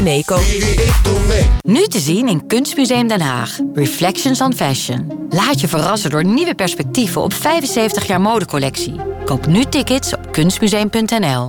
meekomen. Ik doe mee. Nu te zien in Kunstmuseum Den Haag. Reflections on Fashion. Laat je verrassen door nieuwe perspectieven op 75 jaar modecollectie. Koop nu tickets op kunstmuseum.nl.